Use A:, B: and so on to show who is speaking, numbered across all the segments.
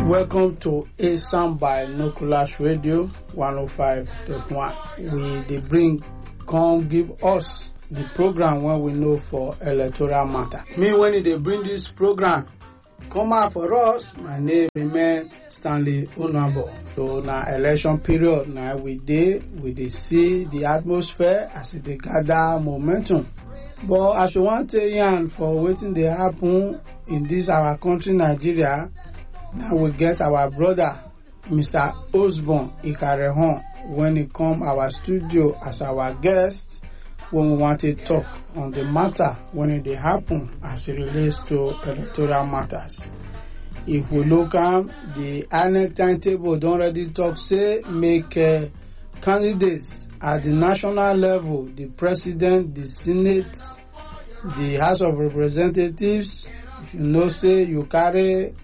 A: Welcome to ASAM Binoculars Radio 105.1. We bring come give us the program when we know for electoral matter. Me when they bring this program come out for us, my name remain Stanley Onabo. So now election period now we see the atmosphere as they gather momentum. But as you want to yarn for waiting they happen in this our country Nigeria, now we get our brother Mr. Osborn Ikarehon when he come our studio as our guest when we want to talk on the matter when they happen as it relates to electoral matters. If we look at the INEC timetable don't already talk say make candidates at the national level, the president, the Senate, the House of Representatives, if you know say you carry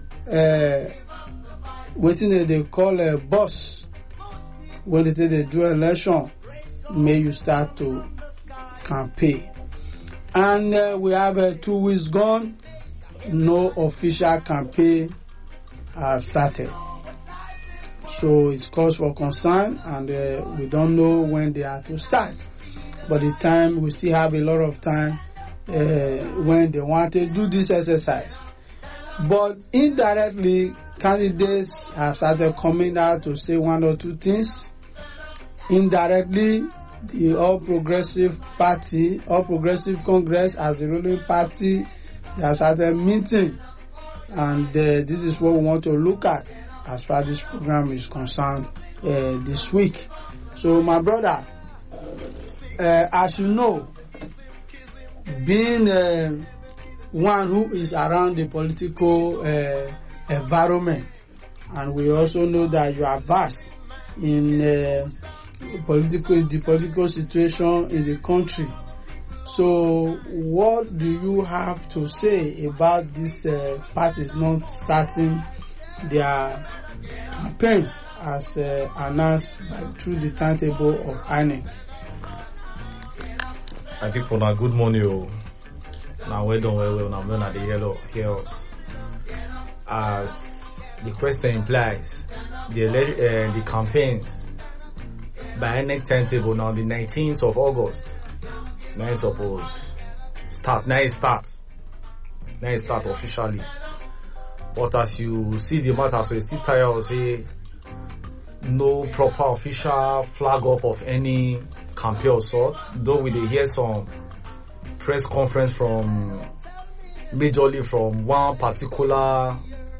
A: waiting they call a bus when they do election, may you start to campaign. And we have 2 weeks gone, no official campaign have started. So it's cause for concern and we don't know when they are to start. But the time, we still have a lot of time when they want to do this exercise. But indirectly, candidates have started coming out to say 1 or 2 things. Indirectly, the All Progressive Congress as the ruling party, they have started meeting. And this is what we want to look at as far as this program is concerned this week. So my brother, as you know, being one who is around the political environment, and we also know that you are vast in the political situation in the country. So what do you have to say about these parties not starting their campaigns as announced through the timetable of INEC?
B: My people, now good morning. Now we don't now we're not the yellow hear us. As the question implies, the campaigns by INEC timetable now the 19th of August. Now it's supposed start. Now it starts officially. But as you see the matter, so it's still tired. Say no proper official flag up of any campaign or sort. Though we did hear some press conference from majorly from one particular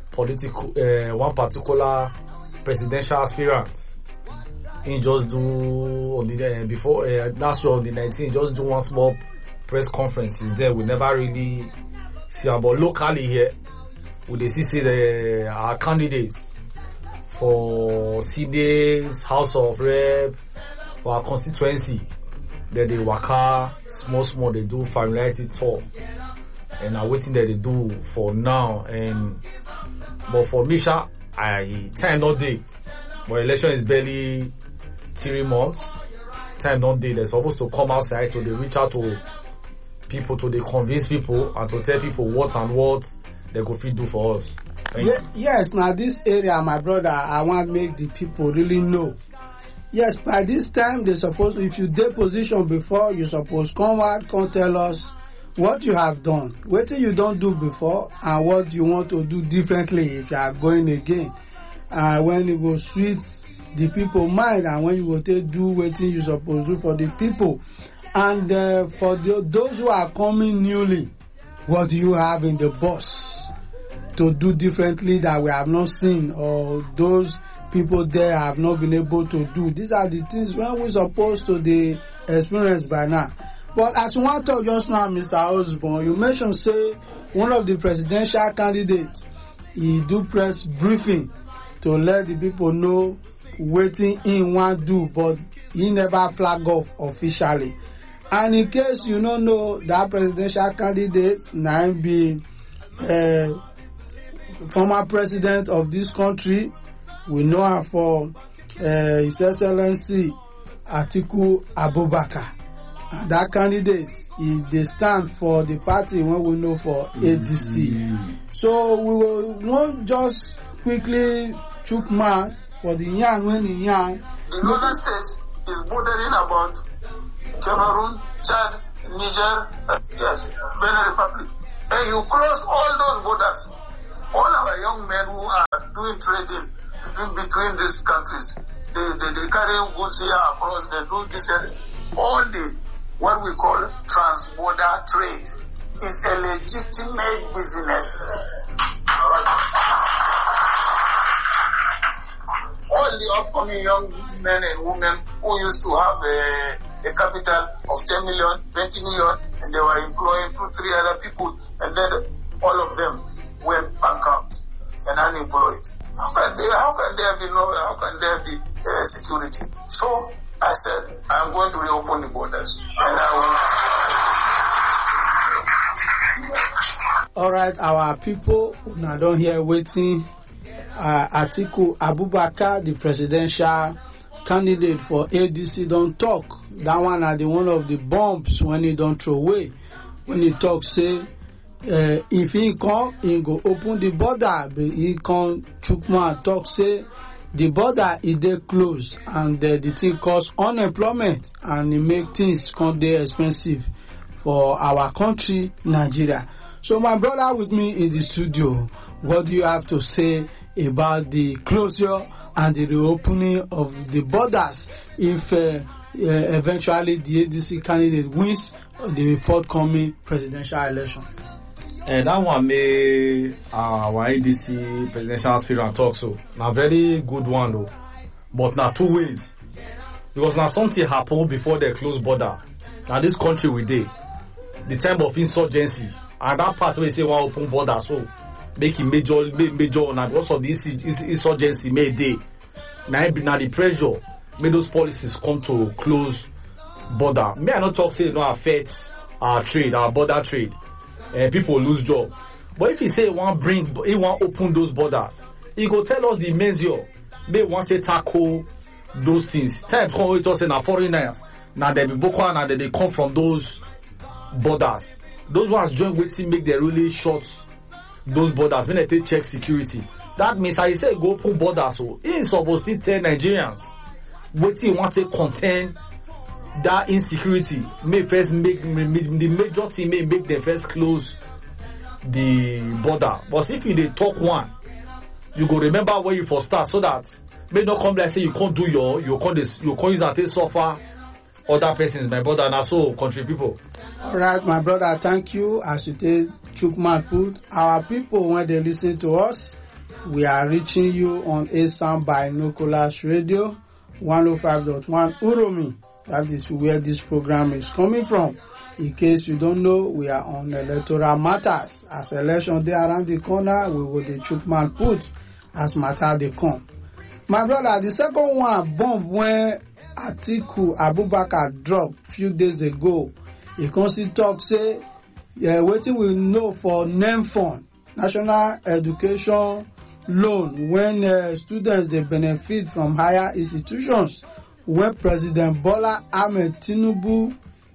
B: presidential aspirant. He just do on the before last year on the 19th, just do one small press conference. Is there we never really see about locally here. We see our candidates for Senate, House of Rep, for our constituency. That they waka small they do familiarity tour and are waiting that they do for now. And but for Misha, I time not day. But election is barely 3 months. Time not day. They're supposed to come outside to they reach out to people, to they convince people and to tell people what and what they go fit do for us.
A: Yes, now this area, my brother, I want to make the people really know. Yes, by this time they supposed if you take position before, you supposed come out, come tell us what you have done, what you don't do before, and what you want to do differently if you are going again. When you go sweet the people mind, and when you go to do what you supposed to do for the people, and for those who are coming newly, what do you have in the box to do differently that we have not seen, or those people there have not been able to do? These are the things when we're supposed to the experience by now. But as you want to talk just now, Mr. Osborn, you mentioned say one of the presidential candidates, he do press briefing to let the people know waiting in one do, but he never flag off officially. And in case you don't know, that presidential candidate now be former president of this country. We know her for His Excellency Atiku Abubakar. And that candidate, they stand for the party when we know for ADC. So we won't just quickly chook mouth for the yarn when the yarn.
C: The northern states is bordering about Cameroon, Chad, Niger, Benin Republic. And you cross all those borders. All our young men who are doing trading in between these countries, they carry goods here across, they do this and all the what we call trans-border trade is a legitimate business. All the upcoming young men and women who used to have a capital of 10 million, 20 million, and they were employing 2-3 other people, and then all of them went bankrupt and unemployed. How can there be security? So I said, I'm going to reopen the borders, and I will.
A: All right, our people now don't hear waiting. Atiku Abubakar, the presidential candidate for ADC, don't talk. That one are the one of the bombs when he don't throw away. When he talk, say, if he come, he go open the border. But he come, Chukma talk, say, the border is there close, and the thing cause unemployment, and it make things come there expensive for our country, Nigeria. So my brother with me in the studio, what do you have to say about the closure and the reopening of the borders if eventually the ADC candidate wins the forthcoming presidential election?
B: That one made our ADC presidential aspirant talk so. Now very good one though. But now two ways. Because now something happened before the closed border. Now this country we did. The time of insurgency. And that part where they say one open border so make it major and also this insurgency made day. Now the pressure made those policies come to close border. May I not talk say it don't affect our trade, our border trade. People lose job. But if he say he want open those borders, he go tell us the measure they want to tackle those things. Time come with us now foreigners. Now they be Boko and they come from those borders. Those ones join waiting make they really short those borders when they check security. That means I say go open borders so he is supposed to tell Nigerians waiting want to contain that insecurity may first make the major thing may make them first close the border. But if you dey talk one, you go remember where you first start so that may not come like say you can't do you can't use and take suffer other persons, my brother, and so country people.
A: All right, my brother, thank you. As you take Chukma put, our people when they listen to us, we are reaching you on Asam Binoculars Radio 105.1 Uromi. That is where this program is coming from. In case you don't know, we are on electoral matters. As election day around the corner, we will the Chukman put as matter they come. My brother, the second one bomb when Atiku Abubakar dropped few days ago. He constantly talk say, waiting we know for NEM fund, National Education Loan, when students they benefit from higher institutions. When President Bola Ahmed Tinubu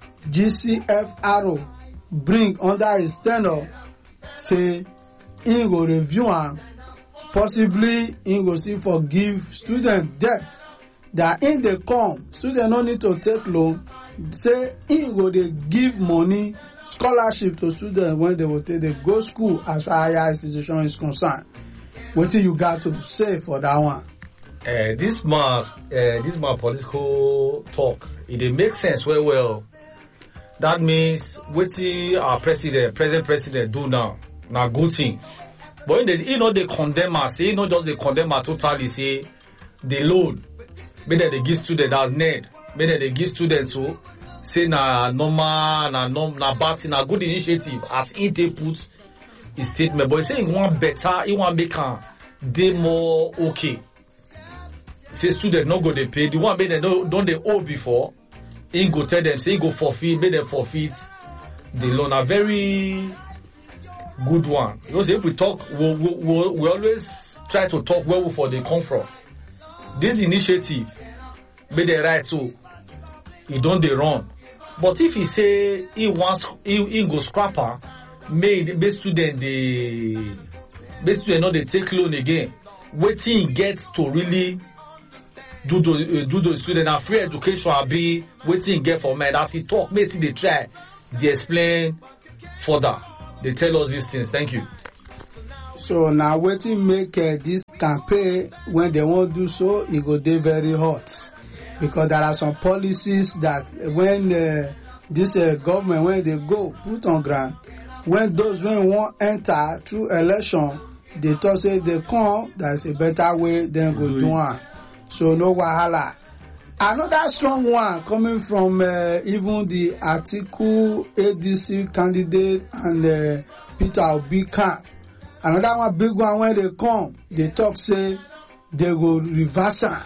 A: GCFRO bring under his tenure, say he go review and possibly he go see forgive student debt. That in the come, student no need to take loan. Say he go dey give money scholarship to students when they will take the go school as far as higher institution is concerned. What do you got to say for that one?
B: This man political talk, it makes sense very well. That means what our present president do now good thing. But they condemn us, say not just they condemn us totally, say the load, maybe they give students as need, maybe they give students so say na normal, na bad thing, na good initiative as he put his statement. But he say he want better, he want make they more okay. Say students no go they pay. The one made they don't they owe before. He go tell them say he go forfeit, make them forfeit the loan. A very good one. Because if we talk, we always try to talk where for they come from. This initiative made the right so he don't they run. But if he say he go scrapper, make student not they take loan again. wetin get to really do the student na free education abi wetin get for mind as he talk make still dey try dey explain further dey tell us these things. Thank you.
A: So now wetin make this campaign when they wan do so e go dey very hot because there are some policies that when this government when they go put on ground, when those when wan enter through election they talk say they come there is a better way dem go do am. So no wahala. Another strong one coming from even the Atiku ADC candidate and Peter Obi camp. Another one big one when they come, they talk say they go reverse am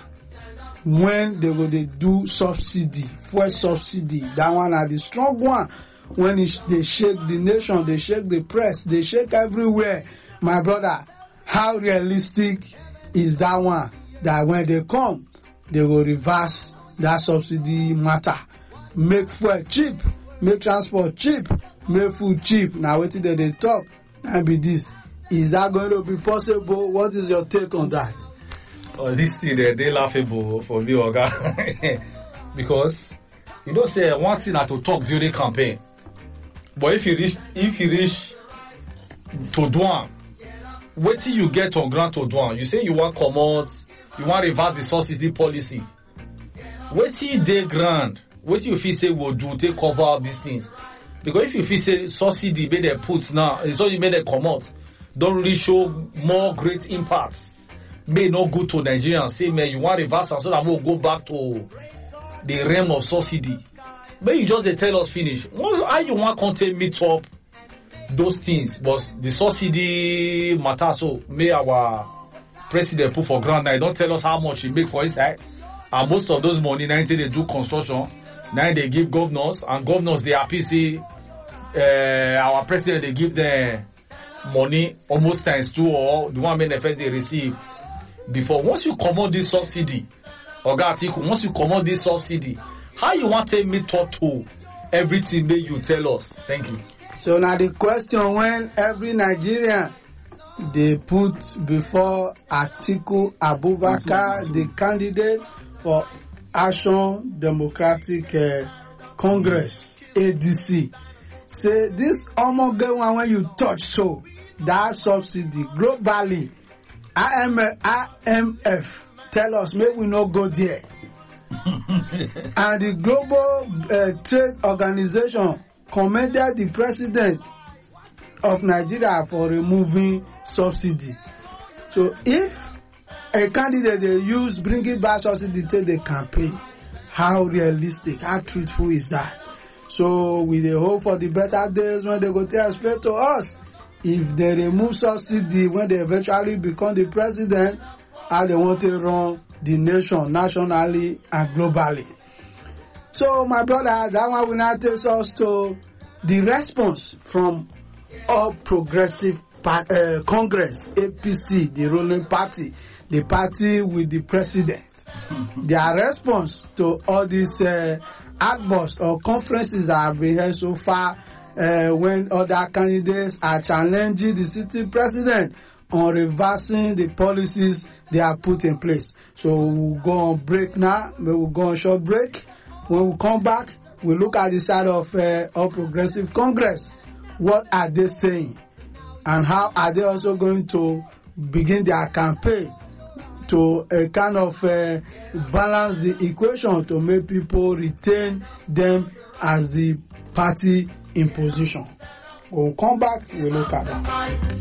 A: when they go dey do subsidy, fuel subsidy. That one are the strong one when they shake the nation, they shake the press, they shake everywhere. My brother, how realistic is that one? That when they come, they will reverse that subsidy matter. Make fuel cheap, make transport cheap, make food cheap. Now wetin they talk, and be this. Is that going to be possible? What is your take on that?
B: This thing they laughable for me, Oga. Because you know say one thing na to talk during campaign. But if you reach to do am, wetin you get on ground to do am? You say you want comot, you want reverse the subsidy policy. Wetin dey ground? Wetin you feel say will do take cover up these things? Because if you feel say subsidy make dem put now, so you make dem comot, don't really show more great impacts. May not go to Nigerians say, man, you want reverse so that we'll go back to the realm of subsidy. But you just they tell us finish. How you want content meet up those things, but the subsidy matter so may our president put for ground now. Don't tell us how much he make for his side. And most of those money now they do construction. Now they give governors and governors they happy say our president they give them money almost times 2 or the one benefit they receive before. Once you come on this subsidy, Oga Atiku, once you come on this subsidy, how you want to meet up to everything that you tell us? Thank you.
A: So now the question when every Nigerian they put before Atiku Abubakar, the candidate for Action Democratic Congress, ADC, say this omoge one when you touch so that subsidy globally, IMF tell us maybe we not go there. And the Global Trade Organization commended the president of Nigeria for removing subsidy. So if a candidate they use bringing back subsidy to the campaign, how realistic, how truthful is that? So we dey hope for the better days when they go to explain to us if they remove subsidy when they eventually become the president, how they want to run the nation nationally and globally. So my brother, that one will now take us to the response from All Progressive Congress, APC, the ruling party, the party with the president. Their response to all these outbursts or conferences that have been held so far when other candidates are challenging the sitting president on reversing the policies they have put in place. So we'll go on break now. We'll go on short break. When we come back, we'll look at the side of All Progressive Congress. What are they saying? And how are they also going to begin their campaign to kind of balance the equation to make people retain them as the party in position? We'll come back, we'll look at that.